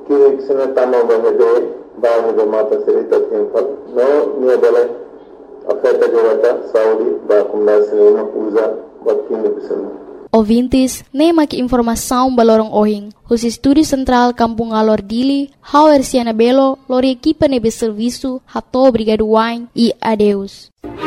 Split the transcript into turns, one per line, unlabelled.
que se tama bahede bahu do mata serita tempal no ne bale afeta jogata saudi ba kumna sinema usa batin bisana.
Ouvintes, nem informação balorong ohing. Os Estúdio Central Kampung Alor Dili, Hauer Siana Belo, lori equipa nebe serviço, hato obrigado wine e adeus.